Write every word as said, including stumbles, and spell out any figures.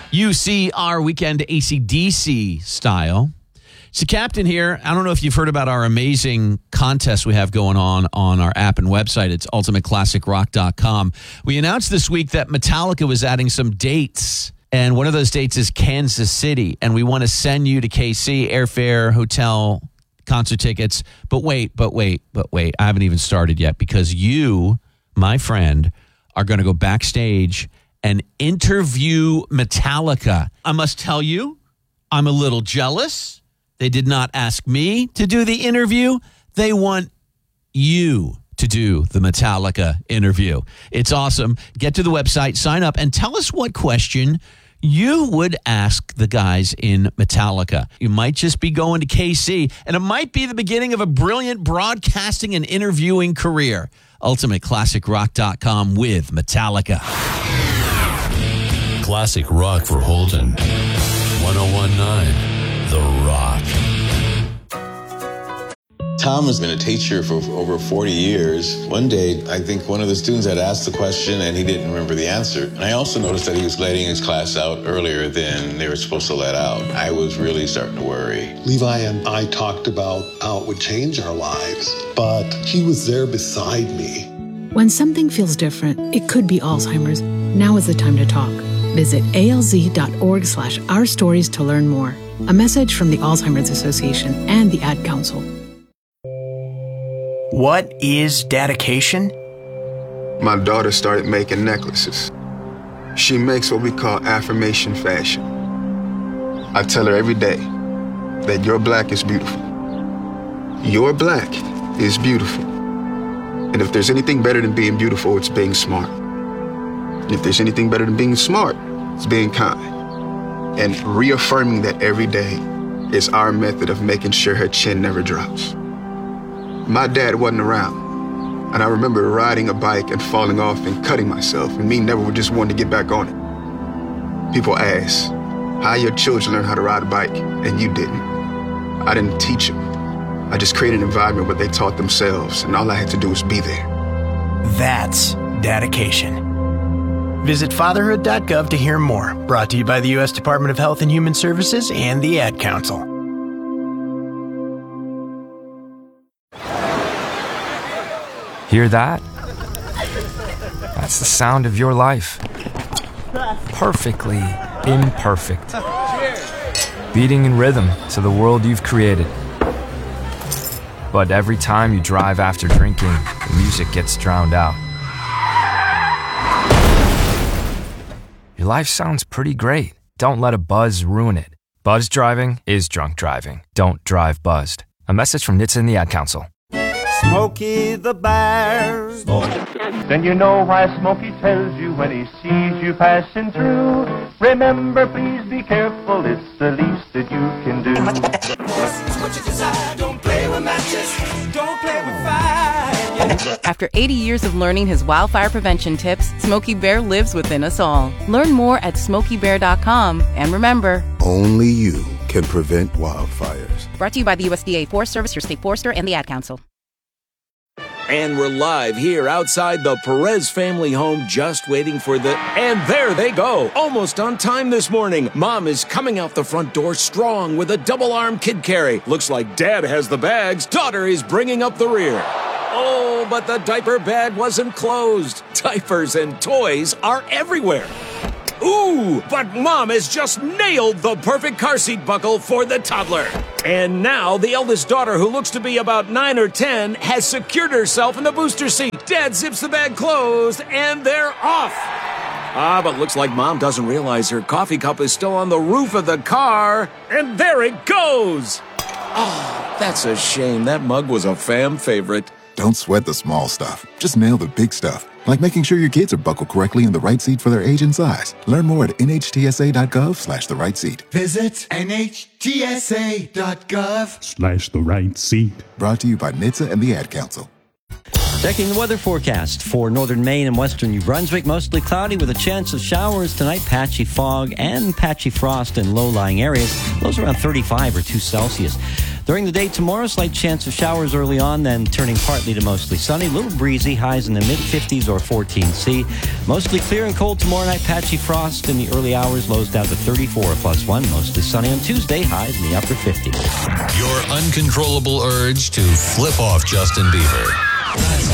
U C R Weekend A C D C style. It's the captain here. I don't know if you've heard about our amazing contest we have going on on our app and website. It's ultimate classic rock dot com. We announced this week that Metallica was adding some dates, and one of those dates is Kansas City, and we want to send you to K C, airfare, hotel, concert tickets. But wait, but wait, but wait. I haven't even started yet because you, my friend, are going to go backstage and interview Metallica. I must tell you, I'm a little jealous. They did not ask me to do the interview. They want you to do the Metallica interview. It's awesome. Get to the website, sign up, and tell us what question you would ask the guys in Metallica. You might just be going to K C, and it might be the beginning of a brilliant broadcasting and interviewing career. ultimate classic rock dot com with Metallica. Classic rock for Holden. ten nineteen The Rock. Tom has been a teacher for over forty years. One day, I think one of the students had asked the question and he didn't remember the answer. And I also noticed that he was letting his class out earlier than they were supposed to let out. I was really starting to worry. Levi and I talked about how it would change our lives, but he was there beside me. When something feels different, it could be Alzheimer's. Now is the time to talk. Visit alz.org slash our stories to learn more. A message from the Alzheimer's Association and the Ad Council. What is dedication? My daughter started making necklaces. She makes what we call affirmation fashion. I tell her every day that your black is beautiful. Your black is beautiful. And if there's anything better than being beautiful, it's being smart. And if there's anything better than being smart, it's being kind. And reaffirming that every day is our method of making sure her chin never drops. My dad wasn't around, and I remember riding a bike and falling off and cutting myself, and me never just wanting to get back on it. People ask, how your children learn how to ride a bike, and you didn't. I didn't teach them. I just created an environment where they taught themselves, and all I had to do was be there. That's dedication. Visit fatherhood dot gov to hear more. Brought to you by the U S Department of Health and Human Services and the Ad Council. Hear that? That's the sound of your life. Perfectly imperfect. Beating in rhythm to the world you've created. But every time you drive after drinking, the music gets drowned out. Your life sounds pretty great. Don't let a buzz ruin it. Buzz driving is drunk driving. Don't drive buzzed. A message from N H T S A and the Ad Council. Smokey the Bear. Then you know why Smokey tells you when he sees you passing through. Remember, please be careful, it's the least that you can do. What you desire, don't play with matches, don't play with fire. After eighty years of learning his wildfire prevention tips, Smokey Bear lives within us all. Learn more at smokey bear dot com. And remember, only you can prevent wildfires. Brought to you by the U S D A Forest Service, your state forester, and the Ad Council. And we're live here outside the Perez family home, just waiting for the... And there they go! Almost on time this morning. Mom is coming out the front door strong with a double-arm kid carry. Looks like Dad has the bags. Daughter is bringing up the rear. Oh, but the diaper bag wasn't closed. Diapers and toys are everywhere. Ooh, but Mom has just nailed the perfect car seat buckle for the toddler. And now the eldest daughter, who looks to be about nine or ten, has secured herself in the booster seat. Dad zips the bag closed, and they're off. Ah, but looks like Mom doesn't realize her coffee cup is still on the roof of the car. And there it goes. Oh, that's a shame. That mug was a fam favorite. Don't sweat the small stuff. Just nail the big stuff. Like making sure your kids are buckled correctly in the right seat for their age and size. Learn more at N H T S A dot gov slash the right seat. Visit N H T S A dot gov slash the right seat. Brought to you by N H T S A and the Ad Council. Checking the weather forecast for northern Maine and western New Brunswick. Mostly cloudy with a chance of showers tonight. Patchy fog and patchy frost in low-lying areas. Lows around thirty-five or two Celsius. During the day tomorrow, slight chance of showers early on, then turning partly to mostly sunny. A little breezy, highs in the mid-fifties or fourteen C. Mostly clear and cold tomorrow night, patchy frost in the early hours, lows down to thirty-four plus one. Mostly sunny on Tuesday, highs in the upper fifties. Your uncontrollable urge to flip off Justin Bieber.